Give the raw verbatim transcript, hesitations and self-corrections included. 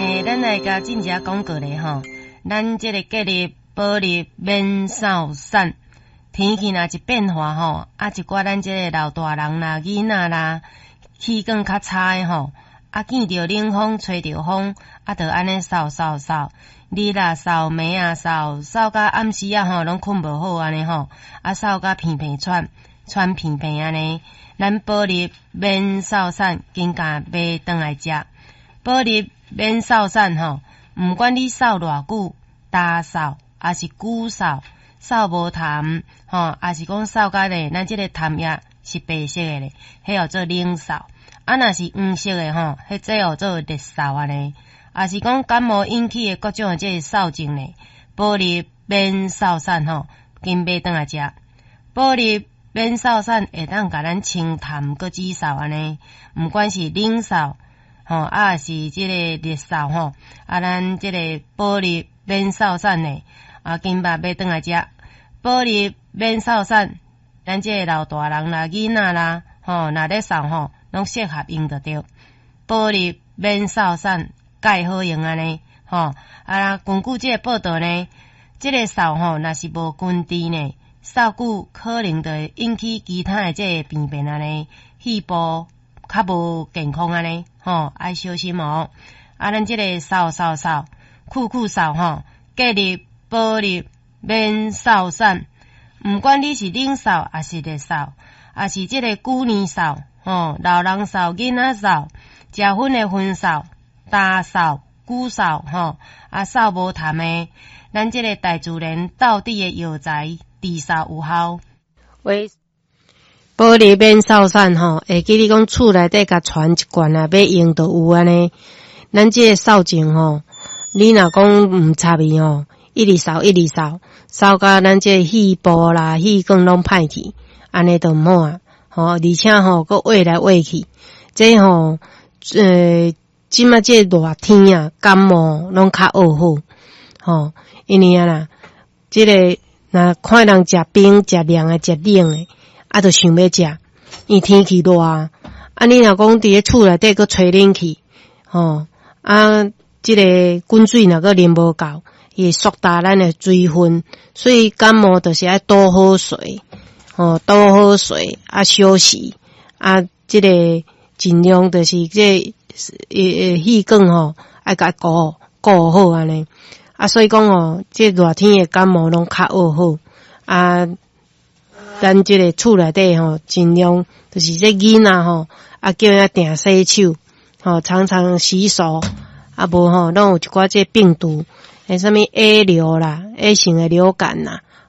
诶，咱来甲进一广告咧吼，咱即个隔离保利免扫散，天气若一变化吼，啊一寡咱即个老大人啦、囡仔啦，气管较差诶吼，啊见着冷风、吹着风，啊着安尼扫扫扫，日啊扫，暝啊扫，扫到暗时啊吼，拢困无好安尼吼，啊扫到鼻鼻喘，喘鼻鼻安尼，咱保利免扫散，紧甲买转来食。保利免扫散吼，毋管你扫偌久，大扫还是久扫，扫无痰吼，还是讲扫甲咧，咱即个痰液是白色诶咧，迄叫做冷扫。啊，若是黄色诶吼，迄即叫做热扫安尼。啊是讲感冒引起诶各种诶即个扫症咧，保利免扫散吼，紧买转来食。保利免扫散会当甲咱清痰搁止扫安尼，毋管是冷扫。吼、哦，啊是即个热扫吼，啊咱即个保利免扫散诶，啊金巴买转来食，保利免扫散，咱即个老大人啦、囡仔啦，吼，若咧扫吼，拢适合用得着。保利免扫散，介好用安尼，吼，啊根据即个报道呢，即、这个扫吼，若是无根治呢，扫久可能就会引起其他诶即个病变安尼，肺部较无健康安尼。吼，爱小心哦！啊，咱即个扫扫扫，酷酷扫吼，隔离保利免扫散，毋管你是冷扫还是热扫，还是即个旧年扫，吼，老人扫、囡仔扫、食薰的薰扫、大扫、久扫，吼，啊扫无痰的，咱即个大自然道地的药材，治扫有效。喂。保利免扫散吼，会记你讲厝内底甲传一罐啊，要用就有安尼。咱即个扫症吼，你若讲毋插伊吼，一直扫一直扫，扫到咱即个肺部啦、气管拢歹去，安尼就毋好啊。吼，而且吼，佫挖来挖去，这吼，呃，即马即个热天啊，感冒拢较恶好。吼，因为啊啦，即、这个若看人食冰、食凉诶、食冷诶。啊，就想要食，因为天气热啊。啊，你若讲伫咧厝内底佫吹冷气，吼啊，即、这个滚水若佫啉无够，伊会缩大咱诶水分，所以感冒就是爱多喝水，吼多喝水啊，休息啊，即、这个尽量就是即诶诶气管吼爱甲顾顾好安尼。啊，所以讲吼，即热天诶感冒拢较恶好啊。咱即个厝内底吼，尽量就是这囡仔吼，啊叫伊定洗手，吼常常洗手，啊无吼，拢有一寡这病毒，诶，什么 A 流啦 ，A 型的流感啦，